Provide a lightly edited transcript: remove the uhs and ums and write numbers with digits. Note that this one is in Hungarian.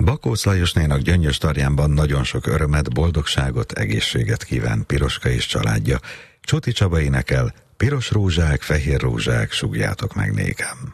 Bakóc Lajosnénak Gyöngyös Tarjánban nagyon sok örömet, boldogságot, egészséget kíván Piroska és családja. Csuti Csaba énekel: piros rózsák, fehér rózsák, sugjátok meg nékem.